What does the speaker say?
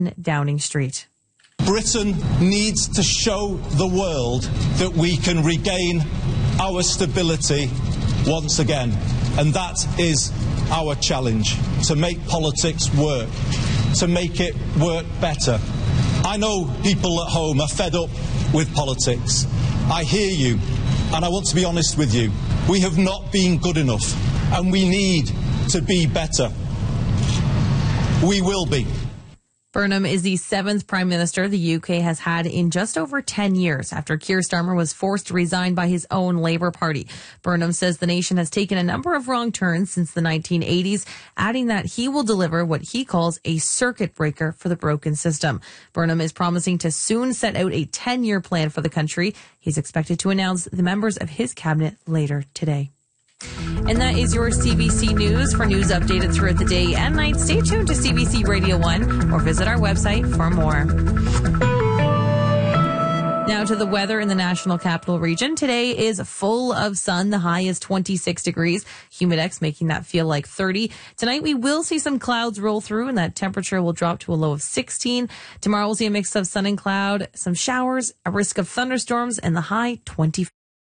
Downing Street. Britain needs to show the world that we can regain our stability once again. And that is our challenge, to make politics work, to make it work better. I know people at home are fed up with politics. I hear you, and I want to be honest with you. We have not been good enough, and we need to be better. We will be. Burnham is the 7th Prime Minister the UK has had in just over 10 years after Keir Starmer was forced to resign by his own Labour Party. Burnham says the nation has taken a number of wrong turns since the 1980s, adding that he will deliver what he calls a circuit breaker for the broken system. Burnham is promising to soon set out a 10-year plan for the country. He's expected to announce the members of his cabinet later today. And that is your CBC News. For news updated throughout the day and night, stay tuned to CBC Radio 1 or visit our website for more. Now to the weather in the National Capital Region. Today is full of sun. The high is 26 degrees. Humidex making that feel like 30. Tonight we will see some clouds roll through and that temperature will drop to a low of 16. Tomorrow we'll see a mix of sun and cloud, some showers, a risk of thunderstorms, and the high 25.